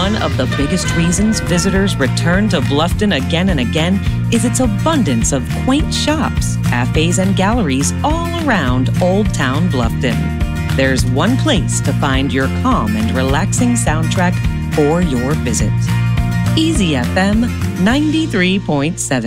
One of the biggest reasons visitors return to Bluffton again and again is its abundance of quaint shops, cafes, and galleries all around Old Town Bluffton. There's one place to find your calm and relaxing soundtrack for your visit. Easy FM 93.7.